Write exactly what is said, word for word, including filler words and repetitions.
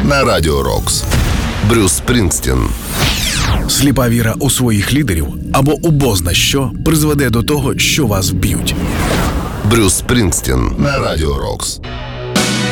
на Радіо Рокс. Брюс Спрінгстін. Сліпа віра у своїх лідерів або у бозна що призведе до того, що вас вб'ють. Брюс Спрінгстін на Радіо Рокс.